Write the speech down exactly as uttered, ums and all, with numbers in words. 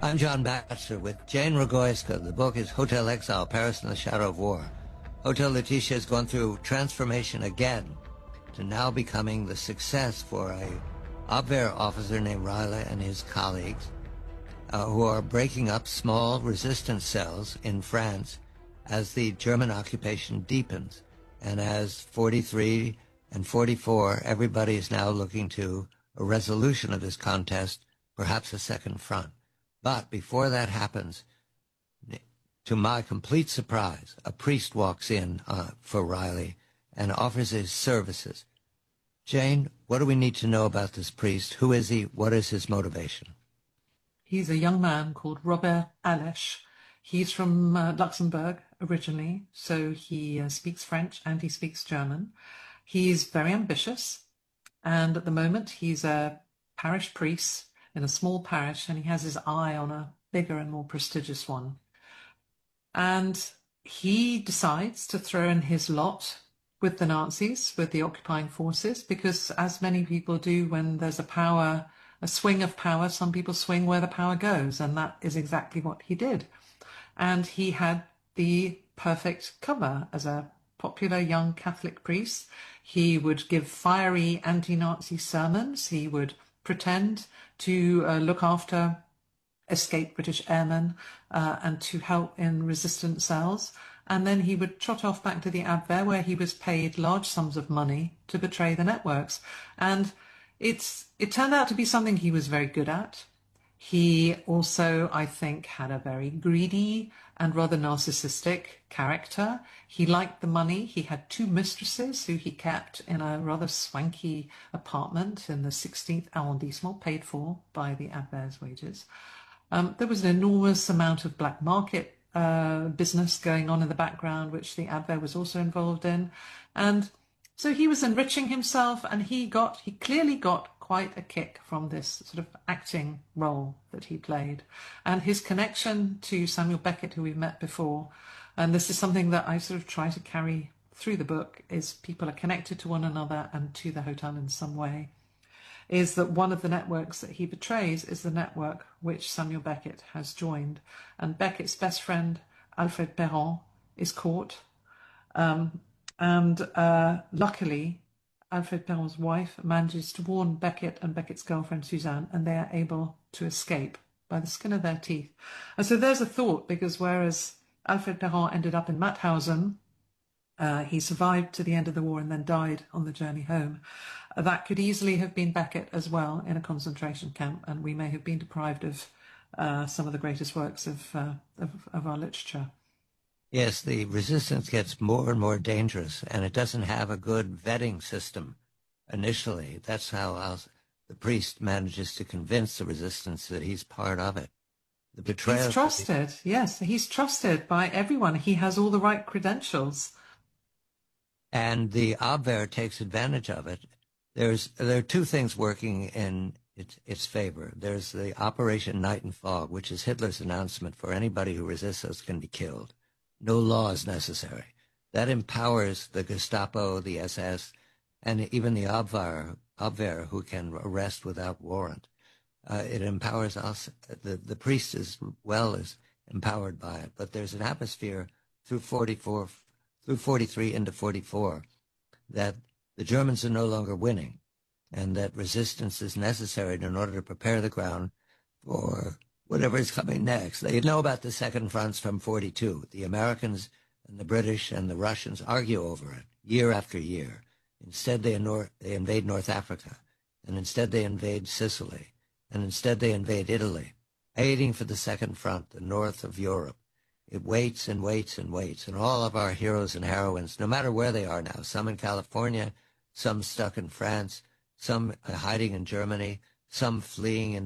I'm John Baxter with Jane Rogoyska. The book is Hotel Exile, Paris in the Shadow of War. Hotel Lutetia has gone through transformation again to now becoming the success for a Abwehr officer named Reille and his colleagues uh, who are breaking up small resistance cells in France as the German occupation deepens. And as forty-three and forty-four, everybody is now looking to a resolution of this contest, perhaps a second front. But before that happens, to my complete surprise, a priest walks in uh, for Reille and offers his services. Jane, what do we need to know about this priest? Who is he? What is his motivation? He's a young man called Robert Allèche. He's from uh, Luxembourg originally, so he uh, speaks French and he speaks German. He's very ambitious, and at the moment he's a parish priest in a small parish, and he has his eye on a bigger and more prestigious one. And he decides to throw in his lot with the Nazis, with the occupying forces, because as many people do when there's a power, a swing of power, some people swing where the power goes, and that is exactly what he did. And he had the perfect cover as a popular young Catholic priest. He would give fiery anti-Nazi sermons. He would pretend to uh, look after escaped British airmen uh, and to help in resistance cells. And then he would trot off back to the Abwehr, where he was paid large sums of money to betray the networks. And it's it turned out to be something he was very good at. He also, I think, had a very greedy and rather narcissistic character. He liked the money. He had two mistresses who he kept in a rather swanky apartment in the sixteenth arrondissement, paid for by the Abwehr's wages. Um, there was an enormous amount of black market uh, business going on in the background, which the Abwehr was also involved in. And so he was enriching himself, and he got, he clearly got quite a kick from this sort of acting role that he played. And his connection to Samuel Beckett, who we've met before, and this is something that I sort of try to carry through the book, is people are connected to one another and to the hotel in some way, is that one of the networks that he betrays is the network which Samuel Beckett has joined. And Beckett's best friend, Alfred Perron, is caught. Um, and uh, luckily, Alfred Perron's wife manages to warn Beckett and Beckett's girlfriend Suzanne, and they are able to escape by the skin of their teeth. And so there's a thought, because whereas Alfred Perron ended up in Mauthausen, uh, he survived to the end of the war and then died on the journey home. Uh, that could easily have been Beckett as well in a concentration camp, and we may have been deprived of uh, some of the greatest works of, uh, of, of our literature. Yes, the resistance gets more and more dangerous, and it doesn't have a good vetting system initially. That's how else the priest manages to convince the resistance that he's part of it. The betrayal. He's trusted, yes, he's trusted by everyone. He has all the right credentials. And the Abwehr takes advantage of it. There's There are two things working in its, its favor. There's the Operation Night and Fog, which is Hitler's announcement for anybody who resists us can be killed. No law is necessary. That empowers the Gestapo, the S S, and even the Abwehr, Abwehr who can arrest without warrant. Uh, it empowers us. The, the priest as well is empowered by it. But there's an atmosphere through forty-four, through forty-three into forty-four, that the Germans are no longer winning, and that resistance is necessary in order to prepare the ground for whatever is coming next. They know about the second fronts from forty-two. The Americans and the British and the Russians argue over it year after year. Instead, they, they invade North Africa, and instead they invade Sicily, and instead they invade Italy, aiding for the second front, the north of Europe. It waits and waits and waits, and all of our heroes and heroines, no matter where they are now, some in California, some stuck in France, some hiding in Germany, some fleeing in